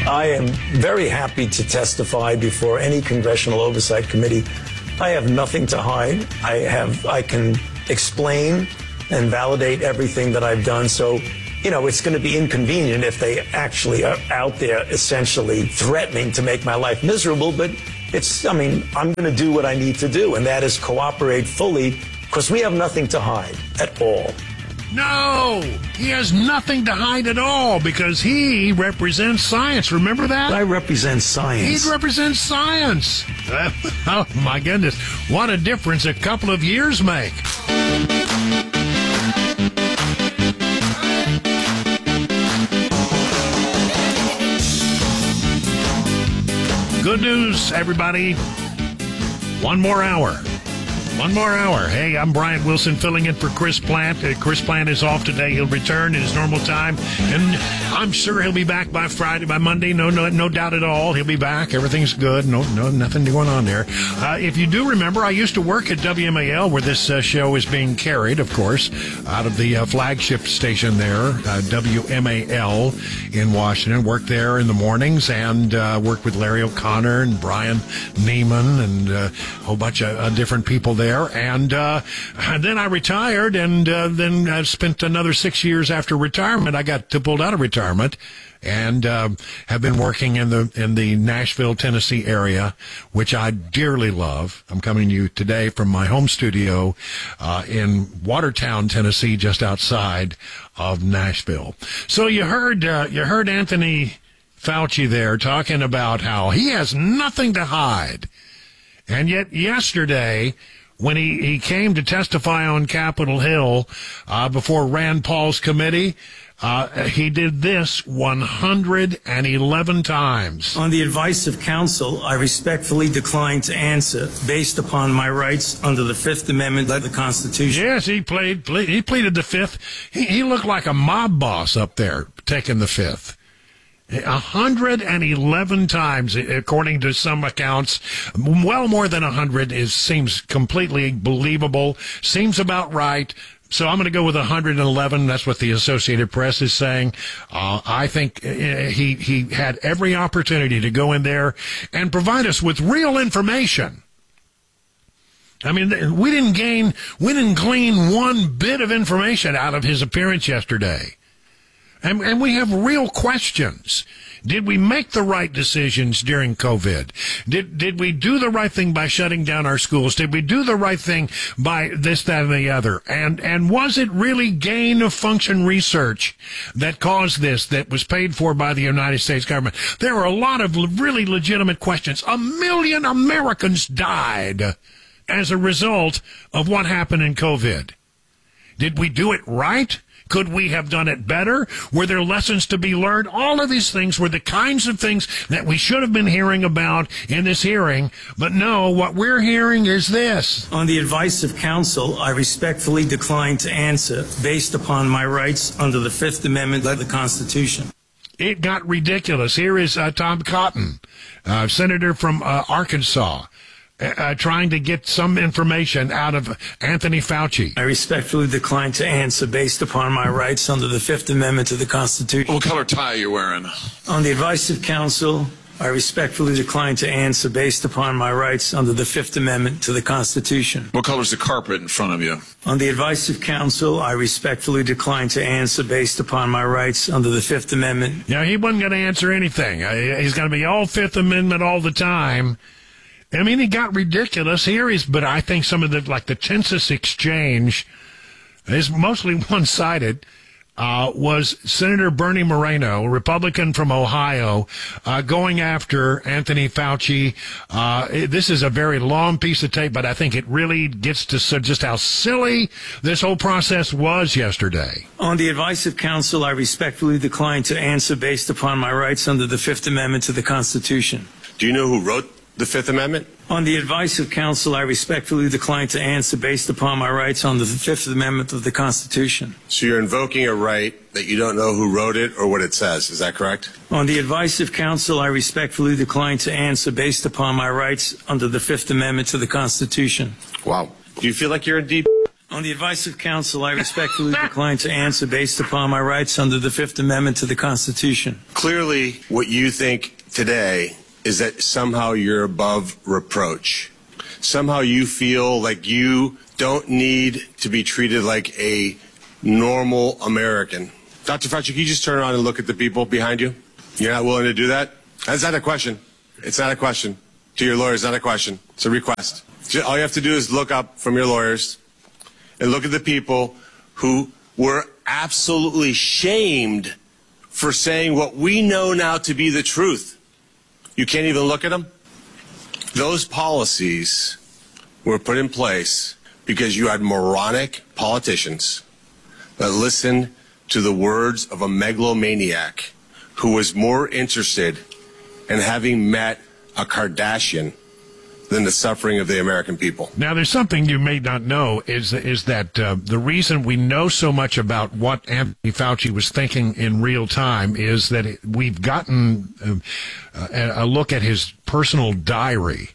I am very happy to testify before any congressional oversight committee. I have nothing to hide. I can explain and validate everything that I've done. So, you know, it's going to be inconvenient if they actually are out there essentially threatening to make my life miserable. But I'm going to do what I need to do, and that is cooperate fully, because we have nothing to hide at all. No, he has nothing to hide at all because he represents science. Remember that? I represent science. He represents science. Oh, my goodness. What a difference a couple of years make. Good news, everybody. One more hour. Hey, I'm Brian Wilson filling in for Chris Plant. Chris Plant is off today. He'll return at his normal time, and I'm sure he'll be back by Monday. No doubt at all. He'll be back. Everything's good. No, nothing going on there. If you do remember, I used to work at WMAL, where this show is being carried, of course, out of the flagship station there, WMAL in Washington. Worked there in the mornings and worked with Larry O'Connor and Brian Neiman and a whole bunch of different people there. And then I retired, and then I spent another 6 years after retirement. I got pulled out of retirement and have been working in the Nashville, Tennessee area, which I dearly love. I'm coming to you today from my home studio in Watertown, Tennessee, just outside of Nashville. So you heard Anthony Fauci there talking about how he has nothing to hide. And yet yesterday, when he came to testify on Capitol Hill before Rand Paul's committee, he did this 111 times. On the advice of counsel, I respectfully decline to answer based upon my rights under the Fifth Amendment of the Constitution. Yes, he pleaded the Fifth. He looked like a mob boss up there taking the Fifth. 111 times, according to some accounts. Well, more than 100 seems completely believable, seems about right. So I'm going to go with 111. That's what the Associated Press is saying. I think he had every opportunity to go in there and provide us with real information. I mean, we didn't glean one bit of information out of his appearance yesterday. And we have real questions. Did we make the right decisions during COVID? Did we do the right thing by shutting down our schools? Did we do the right thing by this, that, and the other? And was it really gain of function research that caused this, that was paid for by the United States government? There are a lot of really legitimate questions. 1 million Americans died as a result of what happened in COVID. Did we do it right? Could we have done it better? Were there lessons to be learned? All of these things were the kinds of things that we should have been hearing about in this hearing. But no, what we're hearing is this. On the advice of counsel, I respectfully decline to answer based upon my rights under the Fifth Amendment of the Constitution. It got ridiculous. Here is Tom Cotton, senator from Arkansas, trying to get some information out of Anthony Fauci. I respectfully decline to answer based upon my rights under the Fifth Amendment to the Constitution. What color tie are you wearing? On the advice of counsel, I respectfully decline to answer based upon my rights under the Fifth Amendment to the Constitution. What color's the carpet in front of you? On the advice of counsel, I respectfully decline to answer based upon my rights under the Fifth Amendment. Yeah, he wasn't going to answer anything. He's going to be all Fifth Amendment all the time. I mean, it got ridiculous. But I think some of the census exchange is mostly one-sided. Was Senator Bernie Moreno, Republican from Ohio, going after Anthony Fauci. This is a very long piece of tape, but I think it really gets to just how silly this whole process was yesterday. On the advice of counsel, I respectfully decline to answer based upon my rights under the Fifth Amendment to the Constitution. Do you know who wrote the Fifth Amendment? On the advice of counsel, I respectfully decline to answer based upon my rights under the Fifth Amendment of the Constitution. So you're invoking a right that you don't know who wrote it or what it says. Is that correct? On the advice of counsel, I respectfully decline to answer based upon my rights under the Fifth Amendment to the Constitution. Wow. Do you feel like you're in deep? On the advice of counsel, I respectfully decline to answer based upon my rights under the Fifth Amendment to the Constitution. Clearly, what you think today is that somehow you're above reproach. Somehow you feel like you don't need to be treated like a normal American. Dr. Fauci, can you just turn around and look at the people behind you? You're not willing to do that? That's not a question. It's not a question. To your lawyers, not a question. It's a request. All you have to do is look up from your lawyers and look at the people who were absolutely shamed for saying what we know now to be the truth. You can't even look at them? Those policies were put in place because you had moronic politicians that listened to the words of a megalomaniac who was more interested in having met a Kardashian than the suffering of the American people. Now, there's something you may not know is that the reason we know so much about what Anthony Fauci was thinking in real time is that we've gotten a look at his personal diary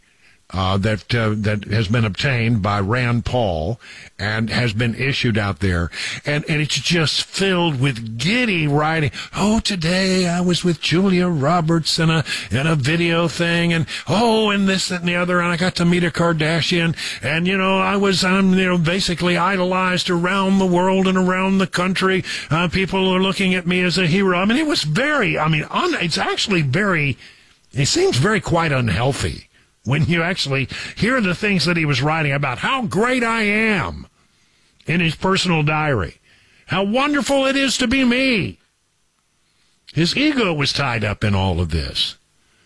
that has been obtained by Rand Paul and has been issued out there. And it's just filled with giddy writing. Oh, today I was with Julia Roberts in a video thing, and and this, that, and the other, and I got to meet a Kardashian, and, I'm basically idolized around the world and around the country. People are looking at me as a hero. I mean, it was it's actually it seems very quite unhealthy when you actually hear the things that he was writing about how great I am in his personal diary, how wonderful it is to be me. His ego was tied up in all of this.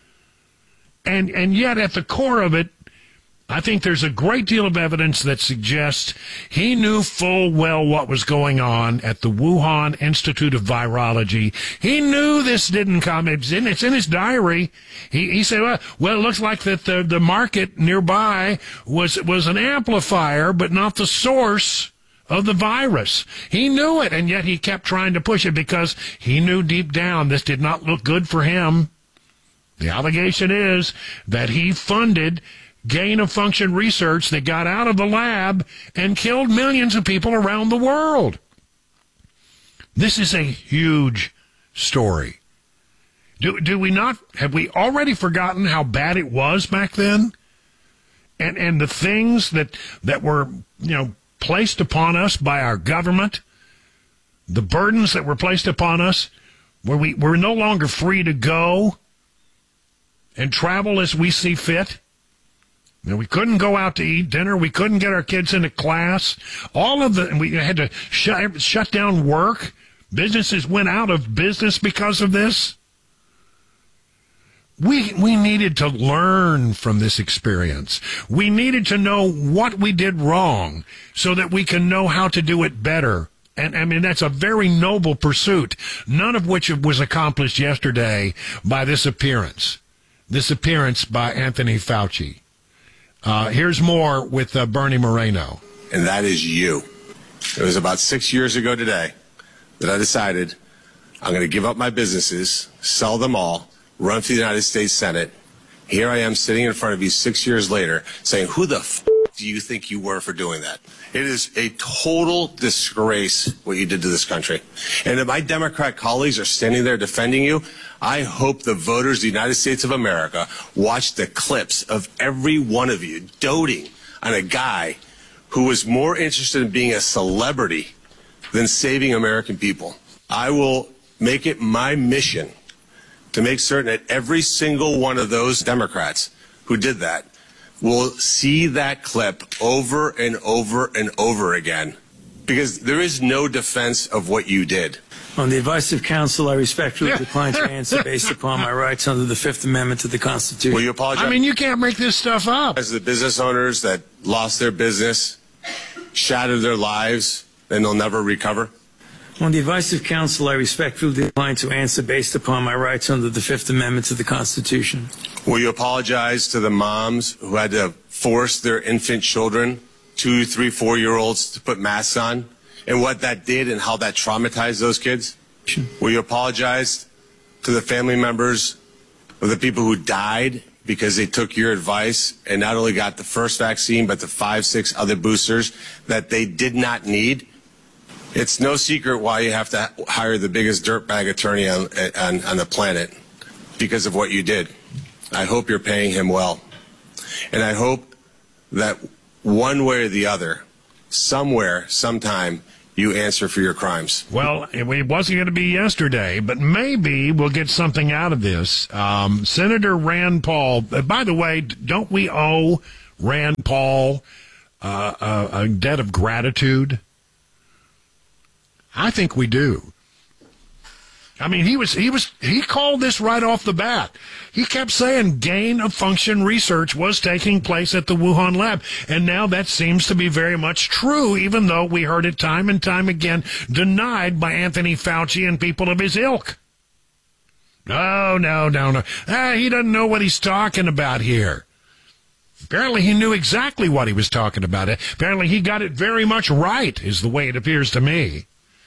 And yet at the core of it, I think there's a great deal of evidence that suggests he knew full well what was going on at the Wuhan Institute of Virology. He knew this didn't come. It's in his diary. He said, well, it looks like that the market nearby was an amplifier, but not the source of the virus. He knew it, and yet he kept trying to push it because he knew deep down this did not look good for him. The allegation is that he funded gain-of-function research that got out of the lab and killed millions of people around the world. This is a huge story. Do we not? Have we already forgotten how bad it was back then? And the things that were, placed upon us by our government, the burdens that were placed upon us, where we're no longer free to go and travel as we see fit. We couldn't go out to eat dinner. We couldn't get our kids into class. We had to shut down work. Businesses went out of business because of this. We needed to learn from this experience. We needed to know what we did wrong so that we can know how to do it better. And that's a very noble pursuit, none of which was accomplished yesterday by this appearance by Anthony Fauci. Here's more with Bernie Moreno. And that is you. It was about 6 years ago today that I decided I'm going to give up my businesses, sell them all, run for the United States Senate. Here I am sitting in front of you 6 years later saying, who the f*** do you think you were for doing that? It is a total disgrace what you did to this country. And if my Democrat colleagues are standing there defending you, I hope the voters of the United States of America watch the clips of every one of you doting on a guy who was more interested in being a celebrity than saving American people. I will make it my mission to make certain that every single one of those Democrats who did that will see that clip over and over and over again, because there is no defense of what you did. On the advice of counsel, I respectfully decline to answer based upon my rights under the Fifth Amendment to the Constitution. Will you apologize? You can't make this stuff up. As the business owners that lost their business, shattered their lives, and they'll never recover? On the advice of counsel, I respectfully decline to answer based upon my rights under the Fifth Amendment to the Constitution. Will you apologize to the moms who had to force their infant children, 2, 3, 4-year-olds, to put masks on, and what that did and how that traumatized those kids? Will you apologize to the family members of the people who died because they took your advice and not only got the first vaccine, but the 5-6 other boosters that they did not need. It's no secret why you have to hire the biggest dirtbag attorney on the planet because of what you did. I hope you're paying him well. And I hope that one way or the other, somewhere, sometime, you answer for your crimes. Well, it wasn't going to be yesterday, but maybe we'll get something out of this. Senator Rand Paul, by the way, don't we owe Rand Paul a debt of gratitude? I think we do. I mean, he called this right off the bat. He kept saying gain of function research was taking place at the Wuhan lab. And now that seems to be very much true, even though we heard it time and time again denied by Anthony Fauci and people of his ilk. No. He doesn't know what he's talking about here. Apparently he knew exactly what he was talking about. Apparently he got it very much right, is the way it appears to me.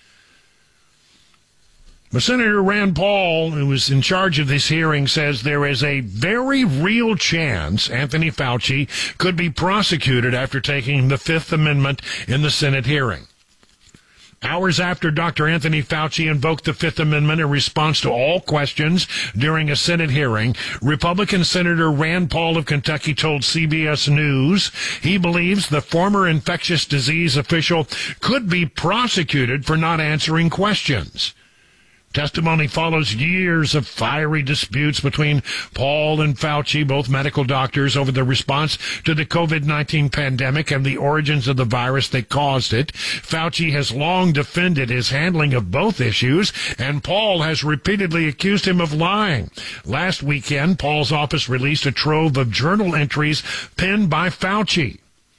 But Senator Rand Paul, who was in charge of this hearing, says there is a very real chance Anthony Fauci could be prosecuted after taking the Fifth Amendment in the Senate hearing. Hours after Dr. Anthony Fauci invoked the Fifth Amendment in response to all questions during a Senate hearing, Republican Senator Rand Paul of Kentucky told CBS News he believes the former infectious disease official could be prosecuted for not answering questions. Testimony follows years of fiery disputes between Paul and Fauci, both medical doctors, over the response to the COVID-19 pandemic and the origins of the virus that caused it. Fauci has long defended his handling of both issues, and Paul has repeatedly accused him of lying. Last weekend, Paul's office released a trove of journal entries penned by Fauci.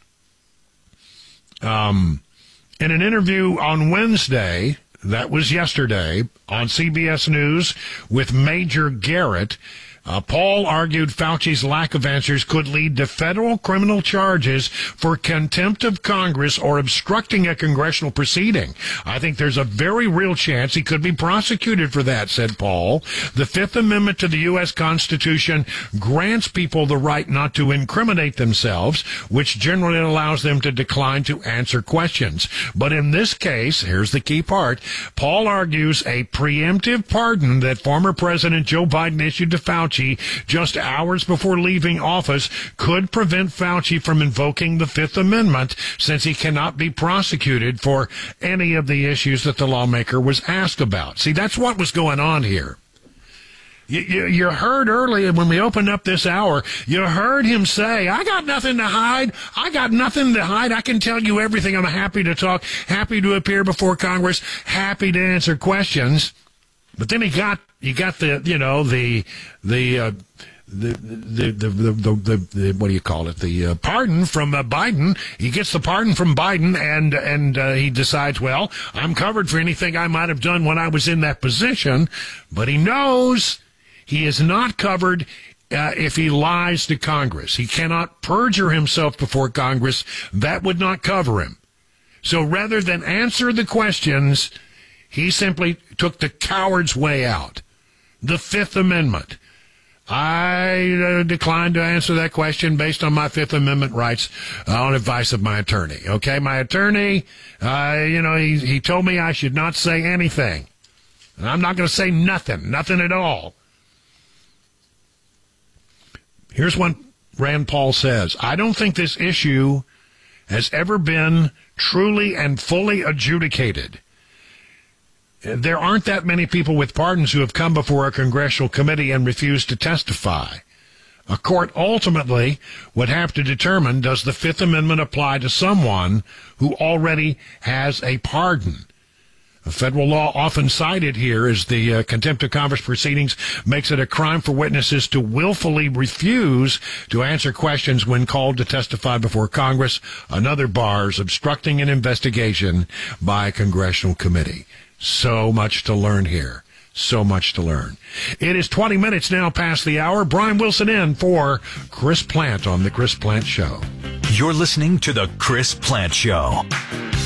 In an interview on Wednesday, that was yesterday, on CBS News with Major Garrett, Paul argued Fauci's lack of answers could lead to federal criminal charges for contempt of Congress or obstructing a congressional proceeding. I think there's a very real chance he could be prosecuted for that, said Paul. The Fifth Amendment to the U.S. Constitution grants people the right not to incriminate themselves, which generally allows them to decline to answer questions. But in this case, here's the key part, Paul argues a preemptive pardon that former President Joe Biden issued to Fauci just hours before leaving office could prevent Fauci from invoking the Fifth Amendment, since he cannot be prosecuted for any of the issues that the lawmaker was asked about. See, that's what was going on here. You heard earlier when we opened up this hour, you heard him say, I got nothing to hide. I got nothing to hide. I can tell you everything. I'm happy to talk, happy to appear before Congress, happy to answer questions. But then he got the what do you call it? The pardon from Biden. He gets the pardon from Biden, and he decides, well, I'm covered for anything I might have done when I was in that position. But he knows he is not covered if he lies to Congress. He cannot perjure himself before Congress. That would not cover him. So rather than answer the questions, he simply took the coward's way out. The Fifth Amendment. I declined to answer that question based on my Fifth Amendment rights on advice of my attorney. Okay, my attorney, he told me I should not say anything. And I'm not going to say nothing at all. Here's what Rand Paul says. I don't think this issue has ever been truly and fully adjudicated. There aren't that many people with pardons who have come before a congressional committee and refused to testify. A court ultimately would have to determine, does the Fifth Amendment apply to someone who already has a pardon? A federal law often cited here as the contempt of Congress proceedings makes it a crime for witnesses to willfully refuse to answer questions when called to testify before Congress. Another bars obstructing an investigation by a congressional committee. So much to learn here. So much to learn. It is 20 minutes now past the hour. Brian Wilson in for Chris Plant on The Chris Plant Show. You're listening to The Chris Plant Show.